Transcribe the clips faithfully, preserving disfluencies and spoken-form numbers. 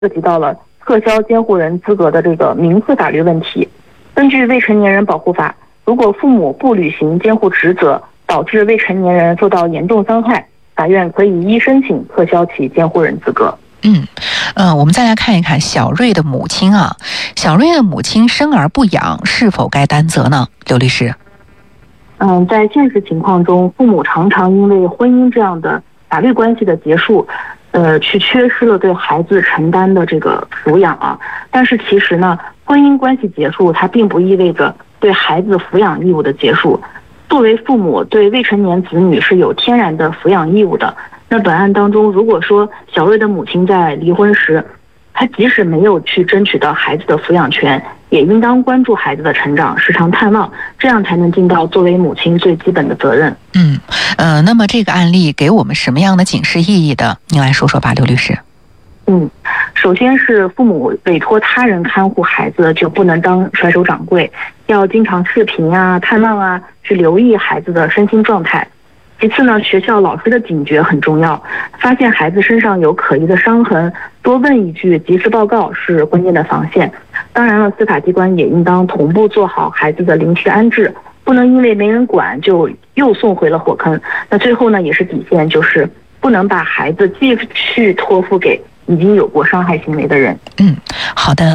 涉及到了撤销监护人资格的这个民事法律问题。根据未成年人保护法，如果父母不履行监护职责，导致未成年人受到严重伤害，法院可以依申请撤销其监护人资格。 嗯，呃，我们再来看一看小瑞的母亲啊，小瑞的母亲生而不养，是否该担责呢？刘律师。 嗯，在现实情况中，父母常常因为婚姻这样的法律关系的结束，呃，去缺失了对孩子承担的这个抚养啊。但是其实呢，婚姻关系结束，它并不意味着对孩子抚养义务的结束。作为父母，对未成年子女是有天然的抚养义务的。那本案当中，如果说小瑞的母亲在离婚时，她即使没有去争取到孩子的抚养权，也应当关注孩子的成长，时常探望，这样才能尽到作为母亲最基本的责任。 嗯，呃，那么这个案例给我们什么样的警示意义的？您来说说吧，刘律师。 嗯，首先是父母委托他人看护孩子，就不能当甩手掌柜，要经常视频啊、探望啊，去留意孩子的身心状态。其次呢，学校老师的警觉很重要，发现孩子身上有可疑的伤痕，多问一句，及时报告是关键的防线。当然了，司法机关也应当同步做好孩子的临时安置，不能因为没人管就又送回了火坑。那最后呢，也是底线，就是不能把孩子继续托付给已经有过伤害行为的人。 嗯，好的。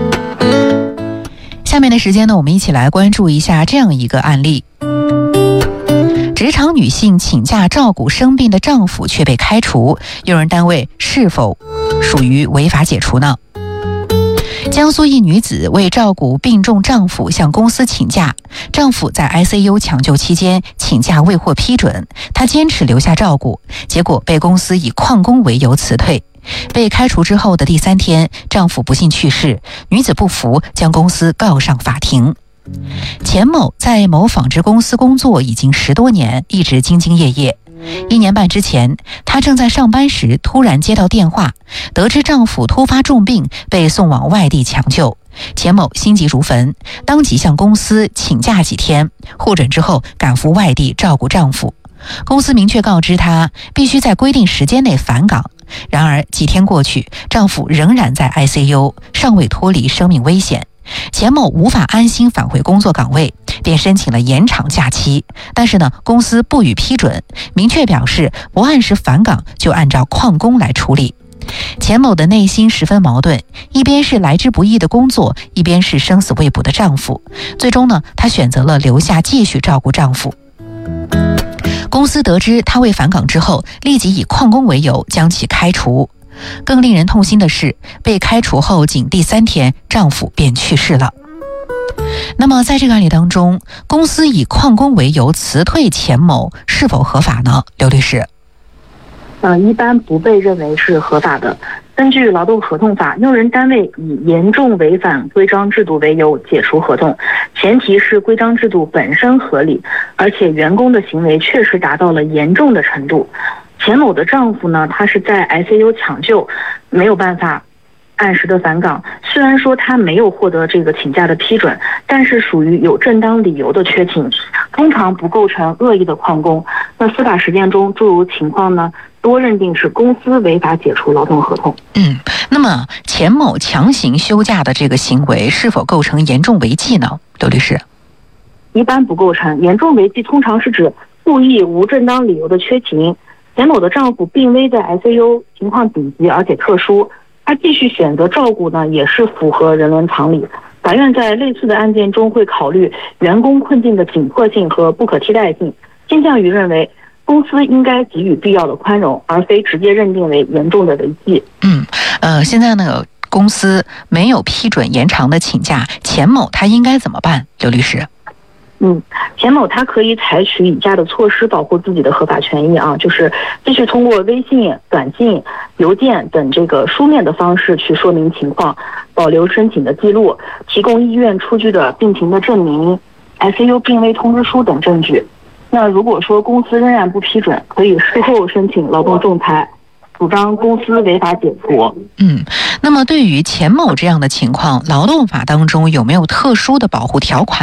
下面的时间呢，我们一起来关注一下这样一个案例。职场女性请假照顾生病的丈夫却被开除，用人单位是否属于违法解除呢？江苏一女子为照顾病重丈夫向公司请假，丈夫在 I C U 抢救期间请假未获批准，她坚持留下照顾，结果被公司以旷工为由辞退。被开除之后的第三天，丈夫不幸去世，女子不服，将公司告上法庭。钱某在某纺织公司工作已经十多年，一直兢兢业业。一年半之前，她正在上班时突然接到电话，得知丈夫突发重病，被送往外地抢救。钱某心急如焚，当即向公司请假几天，获准之后赶赴外地照顾丈夫。公司明确告知她必须在规定时间内返岗。然而几天过去，丈夫仍然在 I C U， 尚未脱离生命危险。钱某无法安心返回工作岗位，便申请了延长假期，但是呢，公司不予批准，明确表示不按时返岗就按照旷工来处理。钱某的内心十分矛盾，一边是来之不易的工作，一边是生死未卜的丈夫。最终呢，她选择了留下继续照顾丈夫。公司得知她未返岗之后，立即以旷工为由将其开除。更令人痛心的是，被开除后仅第三天，丈夫便去世了。那么在这个案例当中，公司以旷工为由辞退钱某是否合法呢？刘律师。 呃，一般不被认为是合法的。根据劳动合同法，用人单位以严重违反规章制度为由解除合同，前提是规章制度本身合理，而且员工的行为确实达到了严重的程度。钱某的丈夫呢，他是在 I C U 抢救，没有办法按时的返岗。虽然说他没有获得这个请假的批准，但是属于有正当理由的缺勤，通常不构成恶意的旷工。那司法实践中诸如情况呢，多认定是公司违法解除劳动合同。 嗯，那么钱某强行休假的这个行为是否构成严重违纪呢？刘律师。 一般不构成。严重违纪通常是指故意无正当理由的缺勤。钱某的丈夫病危在 I C U， 情况紧急而且特殊，他继续选择照顾呢，也是符合人伦常理。法院在类似的案件中会考虑员工困境的紧迫性和不可替代性，倾向于认为公司应该给予必要的宽容，而非直接认定为严重的违纪。 嗯，呃，现在呢，公司没有批准延长的请假，钱某他应该怎么办？刘律师。 嗯，钱某他可以采取以下的措施保护自己的合法权益啊，就是继续通过微信、短信、邮件等这个书面的方式去说明情况，保留申请的记录，提供医院出具的病情的证明、I C U 病危通知书等证据。那如果说公司仍然不批准，可以事后申请劳动仲裁，主张公司违法解除。 嗯，那么对于钱某这样的情况，劳动法当中有没有特殊的保护条款呢？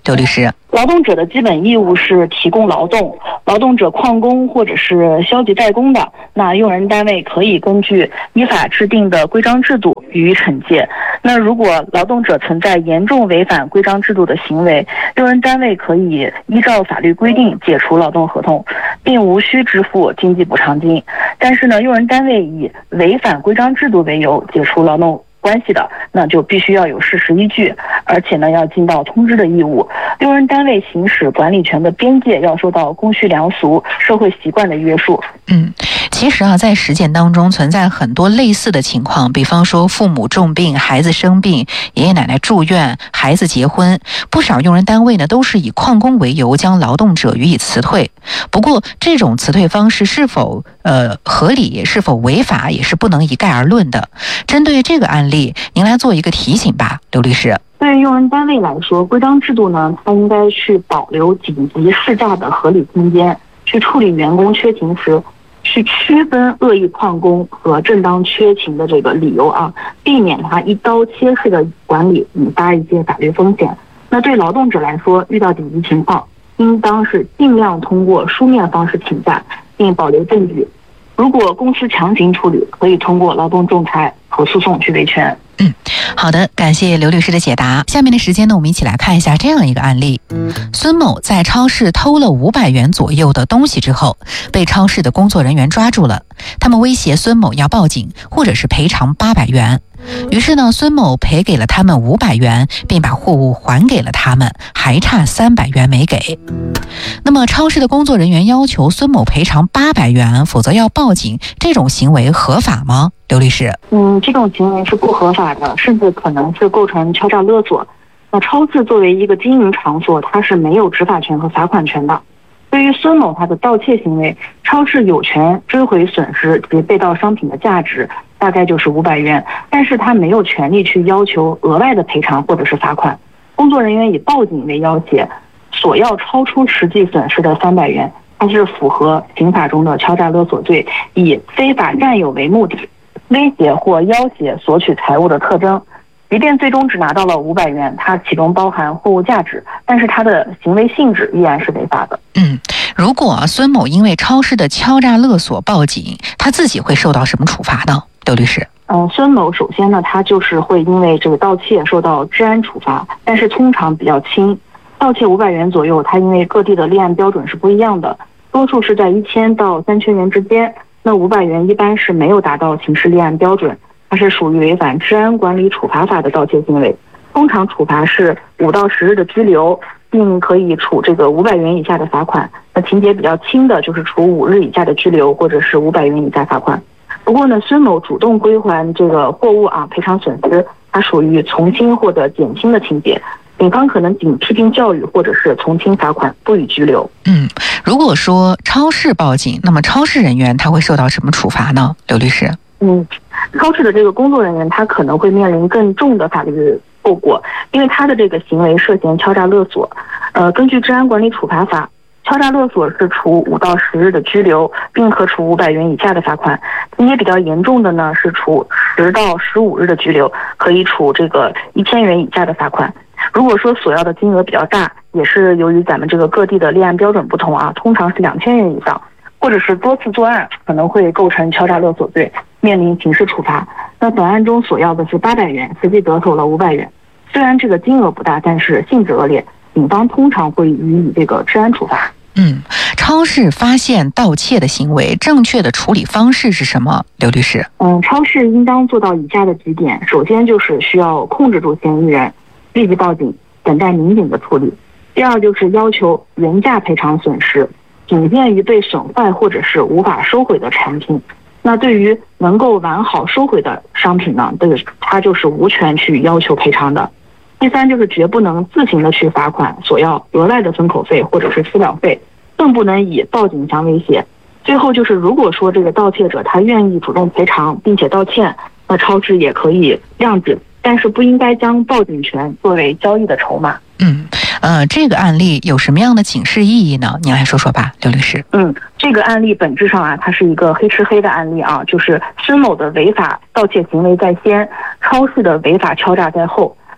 刘律师？ 劳动者的基本义务是提供劳动，劳动者旷工或者是消极怠工的，那用人单位可以根据依法制定的规章制度予以惩戒。那如果劳动者存在严重违反规章制度的行为，用人单位可以依照法律规定解除劳动合同，并无需支付经济补偿金。但是呢，用人单位以违反规章制度为由解除劳动关系的，那就必须要有事实依据，而且呢要尽到通知的义务。用人单位行使管理权的边界要受到公序良俗、社会习惯的约束。 嗯，其实啊，在实践当中存在很多类似的情况，比方说父母重病、孩子生病、爷爷奶奶住院、孩子结婚，不少用人单位呢都是以旷工为由将劳动者予以辞退。不过，这种辞退方式是否呃合理、是否违法，也是不能一概而论的。针对这个案例，您来做一个提醒吧，刘律师。 对于用人单位来说，规章制度呢，它应该去保留紧急事假的合理空间，去处理员工缺勤时，去区分恶意旷工和正当缺勤的这个理由啊，避免它一刀切式的管理引发一些法律风险。那对劳动者来说，遇到紧急情况，应当是尽量通过书面方式请假，并保留证据。如果公司强行处理，可以通过劳动仲裁和诉讼去维权。 嗯，好的，感谢刘律师的解答。下面的时间呢，我们一起来看一下这样一个案例。孙某在超市偷了五百元左右的东西之后，被超市的工作人员抓住了。他们威胁孙某要报警，或者是赔偿八百元。于是呢，孙某赔给了他们五百元，并把货物还给了他们，还差三百元没给。那么，超市的工作人员要求孙某赔偿八百元，否则要报警，这种行为合法吗？刘律师？ 嗯，这种行为是不合法的，甚至可能是构成敲诈勒索。那超市作为一个经营场所，它是没有执法权和罚款权的。对于孙某他的盗窃行为，超市有权追回损失及被盗商品的价值，大概就是五百元，但是他没有权利去要求额外的赔偿或者是罚款。工作人员以报警为要挟，索要超出实际损失的三百元，它是符合刑法中的敲诈勒索罪，以非法占有为目的，威胁或要挟索取财物的特征。即便最终只拿到了五百元，它其中包含货物价值，但是它的行为性质依然是违法的。 嗯，如果孙某因为超市的敲诈勒索报警，他自己会受到什么处罚呢？刘律师？ 嗯，孙某首先呢，他就是会因为这个盗窃受到治安处罚，但是通常比较轻。盗窃五百元左右，它因为各地的立案标准是不一样的，多数是在一千到三千元之间。那五百元一般是没有达到刑事立案标准，它是属于违反治安管理处罚法的盗窃行为。通常处罚是五到十日的拘留，并可以处这个五百元以下的罚款。那情节比较轻的就是处五日以下的拘留，或者是五百元以下罚款。不过呢，孙某主动归还这个货物啊，赔偿损失，它属于从轻或者减轻的情节。警方可能仅批评教育，或者是从轻罚款，不予拘留。 嗯，如果说超市报警，那么超市人员他会受到什么处罚呢？刘律师？ 嗯，超市的这个工作人员他可能会面临更重的法律后果，因为他的这个行为涉嫌敲诈勒索。呃，根据治安管理处罚法，敲诈勒索是处五到十日的拘留，并可处五百元以下的罚款。情节比较严重的呢，是处十到十五日的拘留，可以处这个一千元以下的罚款。如果说索要的金额比较大，也是由于咱们这个各地的立案标准不同啊，通常是两千元以上，或者是多次作案，可能会构成敲诈勒索罪，面临刑事处罚。那本案中索要的是八百元，实际得手了五百元。虽然这个金额不大，但是性质恶劣，警方通常会予以这个治安处罚。 嗯，超市发现盗窃的行为，正确的处理方式是什么？刘律师？ 嗯，超市应当做到以下的几点。首先就是需要控制住嫌疑人，立即报警，等待民警的处理。第二就是要求原价赔偿损失，仅限于被损坏或者是无法收回的产品。那对于能够完好收回的商品呢，这个它就是无权去要求赔偿的。第三就是绝不能自行的去罚款，索要额外的封口费或者是私了费，更不能以报警相威胁。最后就是如果说这个盗窃者他愿意主动赔偿并且道歉，那超市也可以谅解，但是不应该将报警权作为交易的筹码。 嗯，呃，这个案例有什么样的警示意义呢？您来说说吧，刘律师。 嗯，这个案例本质上啊，它是一个黑吃黑的案例啊，就是孙某的违法盗窃行为在先，超市的违法敲诈在后。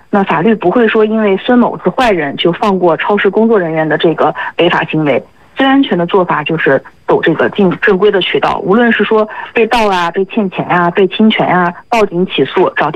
那法律不会说因为孙某是坏人就放过超市工作人员的这个违法行为。最安全的做法就是走这个进正规的渠道，无论是说被盗啊、被欠钱啊、被侵权啊，报警起诉找